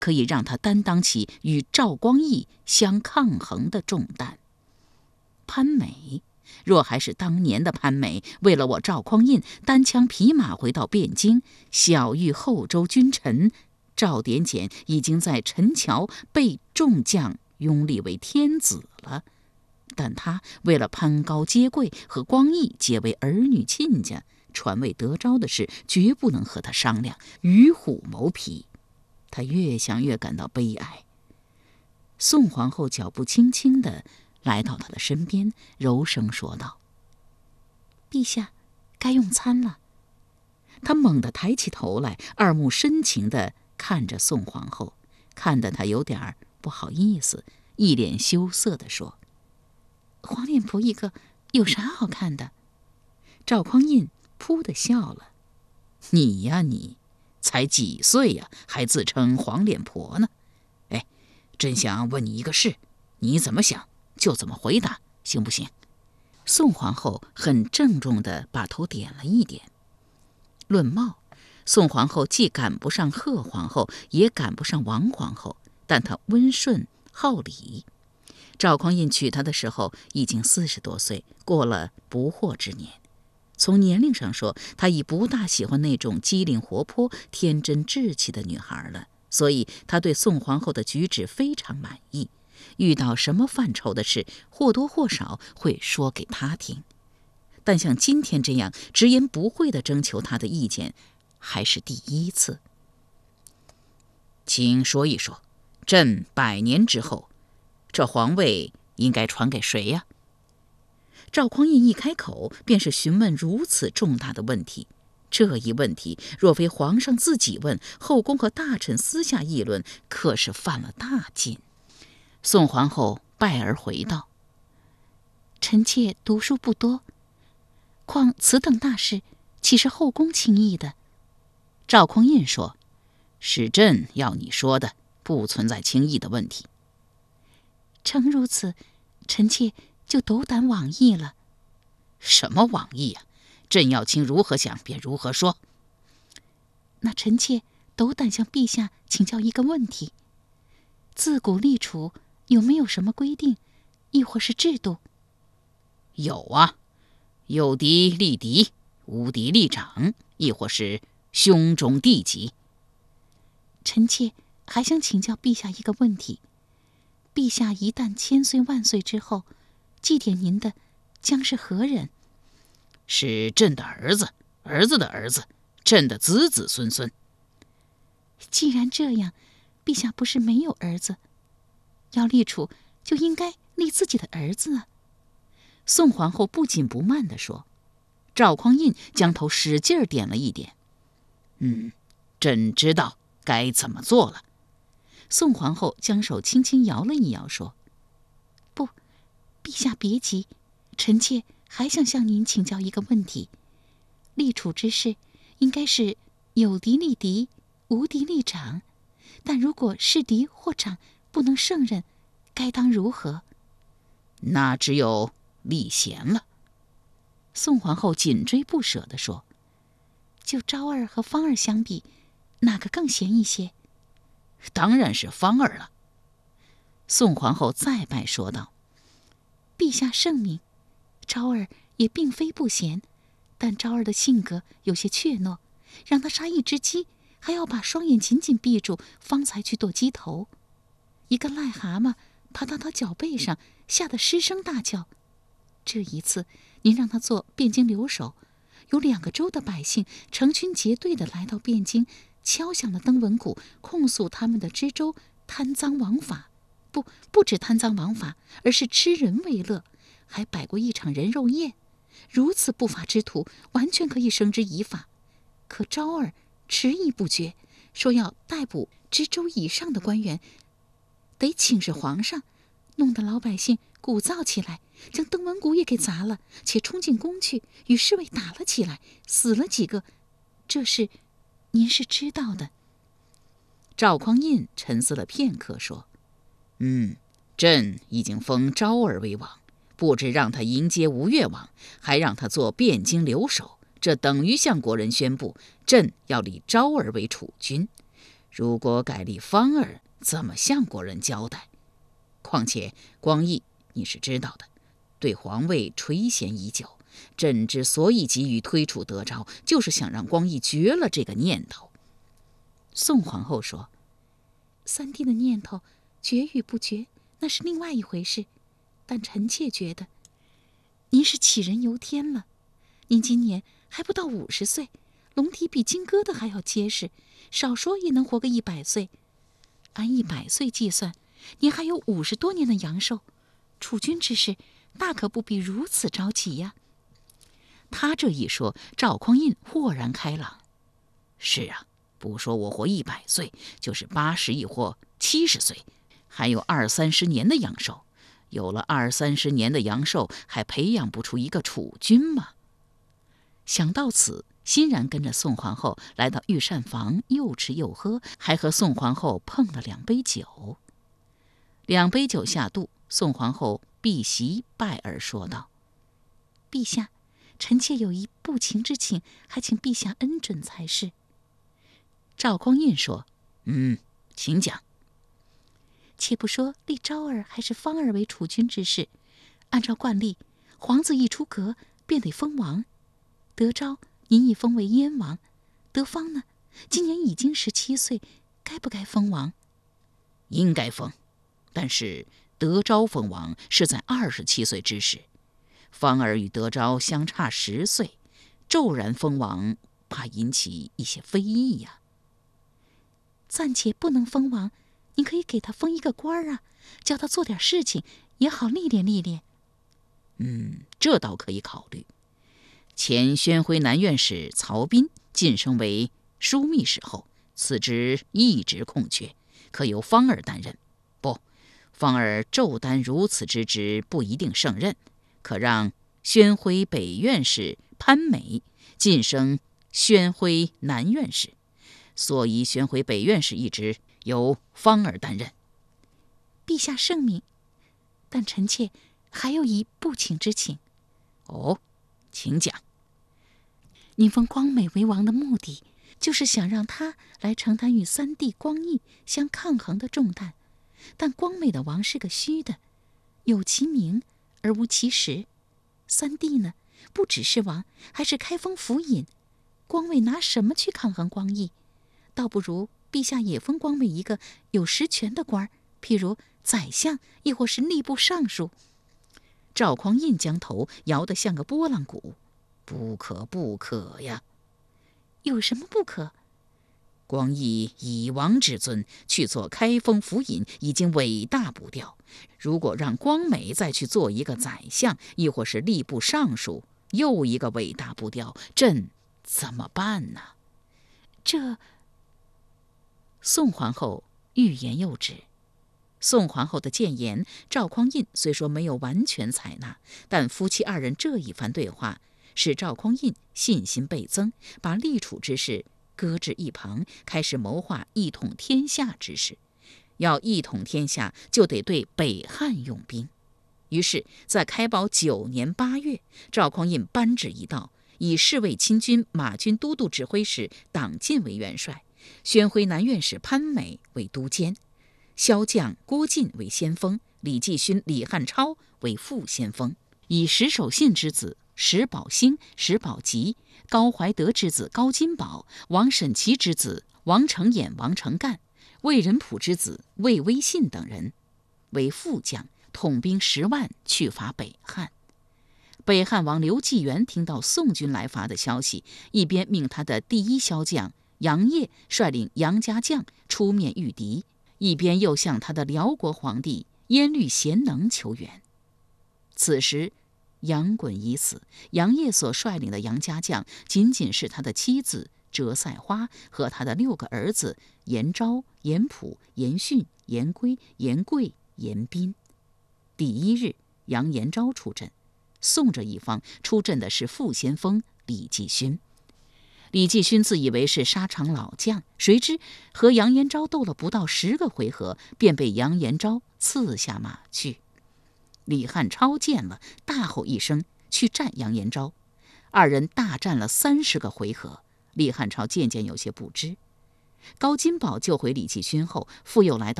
可以让他担当起与赵光义相抗衡的重担。潘美若还是当年的潘美，为了我赵匡胤单枪匹马回到汴京，小谕后周君臣，赵典简已经在陈桥被众将拥立为天子了。但他为了攀高阶贵，和光义结为儿女亲家，传位得昭的事绝不能和他商量，与虎谋皮。他越想越感到悲哀。宋皇后脚步轻轻地来到他的身边，柔声说道：“陛下，该用餐了。”他猛地抬起头来，二目深情地看着宋皇后，看得他有点不好意思，一脸羞涩地说：“黄脸婆一个，有啥好看的？”赵匡胤扑地笑了：“你呀你，才几岁呀，还自称黄脸婆呢？哎，朕想问你一个事，你怎么想就怎么回答，行不行？”宋皇后很郑重地把头点了一点。论貌，宋皇后既赶不上贺皇后，也赶不上王皇后，但她温顺好礼。赵匡胤娶她的时候已经40多岁，过了不惑之年。从年龄上说，她已不大喜欢那种机灵活泼、天真稚气的女孩了，所以她对宋皇后的举止非常满意。遇到什么范畴的事，或多或少会说给她听。但像今天这样直言不讳地征求她的意见，还是第一次。请说一说，朕100年之后，这皇位应该传给谁呀？赵匡胤一开口便是询问如此重大的问题，这一问题若非皇上自己问，后宫和大臣私下议论，可是犯了大禁。宋皇后拜而回道：“臣妾读书不多，况此等大事，岂是后宫轻易的？”赵匡胤说：“是朕要你说的，不存在轻易的问题。”诚如此，臣妾就斗胆妄议了。什么妄议啊？朕要卿如何想便如何说。那臣妾斗胆向陛下请教一个问题：自古立储有没有什么规定，亦或是制度？有啊，有嫡立嫡，无嫡立长，亦或是兄终弟及。臣妾还想请教陛下一个问题：陛下一旦千岁万岁之后，祭奠您的将是何人？是朕的儿子，儿子的儿子，朕的子子孙孙。既然这样，陛下不是没有儿子，要立储就应该立自己的儿子啊。宋皇后不紧不慢地说。赵匡胤将头使劲点了一点。朕知道该怎么做了。宋皇后将手轻轻摇了一摇，说：“不，陛下别急，臣妾还想向您请教一个问题。立储之事，应该是有嫡立嫡，无嫡立长。但如果是嫡或长不能胜任，该当如何？”那只有立贤了。宋皇后紧追不舍地说：“就昭儿和芳儿相比，哪个更贤一些？”当然是芳儿了。宋皇后再拜说道：“陛下圣明，昭儿也并非不贤，但昭儿的性格有些怯懦，让她杀一只鸡，还要把双眼紧紧闭住，方才去剁鸡头。一个癞蛤蟆爬到她脚背上，吓得失声大叫。这一次，您让她做汴京留守，有2个州的百姓成群结队地来到汴京，敲响了登文鼓，控诉他们的知州贪赃枉法。不止贪赃枉法，而是吃人为乐，还摆过一场人肉宴。如此不法之徒，完全可以绳之以法。可昭儿迟疑不决，说要逮捕知州以上的官员，得请示皇上，弄得老百姓鼓噪起来，将登文鼓也给砸了，且冲进宫去，与侍卫打了起来，死了几个。这事您是知道的。赵匡胤沉思了片刻，说：“朕已经封昭儿为王，不止让他迎接吴越王，还让他做汴京留守，这等于向国人宣布，朕要立昭儿为储君。 如果改立方儿，怎么向国人交代？况且光义你是知道的，对皇位垂涎已久。朕之所以急于推出德昭，就是想让光义绝了这个念头。 宋皇后说：“三弟的念头绝与不绝，那是另外一回事。但臣妾觉得，您是杞人忧天了。您今年还不到50岁，龙体比金疙瘩还要结实，少说也能活个100岁。按100岁计算，您还有50多年的阳寿。储君之事，大可不必如此着急呀。” 他这一说，赵匡胤豁然开朗。是啊，不说我活100岁，就是80亦或70岁，还有20-30年的阳寿。有了20-30年的阳寿，还培养不出一个储君吗？想到此，欣然跟着宋皇后来到御膳房，又吃又喝，还和宋皇后碰了2杯酒。2杯酒下肚，宋皇后避席拜而说道：“ 陛下，臣妾有一不情之请，还请陛下恩准才是。” 赵匡胤说：“请讲。” 且不说立昭儿还是芳儿为储君之事，按照惯例，皇子一出阁便得封王。德昭您已封为燕王，德芳呢，今年已经17岁，该不该封王？ 应该封，但是德昭封王是在27岁之时，芳儿与德昭相差10岁，骤然封王，怕引起一些非议呀。 暂且不能封王，您可以给他封一个官啊，叫他做点事情，也好历练历练。 这倒可以考虑。前宣徽南院使曹彬晋升为枢密使后，此职一直空缺，可由芳儿担任。不，芳儿骤担如此之职，不一定胜任，可让宣徽北院使潘美晋升宣徽南院使，所以宣徽北院使一职由芳儿担任。 陛下圣明，但臣妾还有一不请之请。 哦，请讲。 您封光美为王的目的，就是想让他来承担与三弟光义相抗衡的重担。但光美的王是个虚的，有其名而无其实。三弟呢，不只是王，还是开封府尹。光美拿什么去抗衡光义？倒不如陛下也封光美一个有实权的官，譬如宰相，亦或是吏部尚书。 赵匡胤将头摇得像个拨浪鼓。不可，不可呀！ 有什么不可？ 光义以王之尊去做开封府尹，已经伟大不掉。如果让光美再去做一个宰相，亦或是吏部尚书，又一个伟大不掉，朕怎么办呢？ 这…… 宋皇后欲言又止。宋皇后的谏言，赵匡胤虽说没有完全采纳，但夫妻2人这一番对话，使赵匡胤信心倍增，把立储之事搁置一旁，开始谋划一统天下之事。要一统天下，就得对北汉用兵。于是，在开宝9年8月，赵匡胤颁旨一道，以侍卫亲军马军都督指挥使党进为元帅，宣徽南院使潘美为都监，骁将郭晋为先锋，李继勋、李汉超为副先锋，以石守信之子石宝兴、石宝吉、高怀德之子高金宝、王审琦之子王承衍、王承干、魏仁溥之子魏威信等人为副将，统兵10万去伐北汉。北汉王刘继元听到宋军来伐的消息，一边命他的第1骁将杨业率领杨家将出面御敌，一边又向他的辽国皇帝耶律贤能求援。此时杨衮已死，杨业所率领的杨家将仅仅是他的妻子折赛花和他的6个儿子严昭、严溥、严训、严圭、严贵、严彬。第1日，杨延昭出阵，宋这一方出阵的是副先锋李继勋。李继勋自以为是沙场老将，谁知和杨延昭斗了不到10个回合，便被杨延昭刺下马去。李汉超见了，大吼一声，去战杨延昭。2人大战了30个回合，李汉超渐渐有些不支。 高金宝救回李继勋后，傅佑来到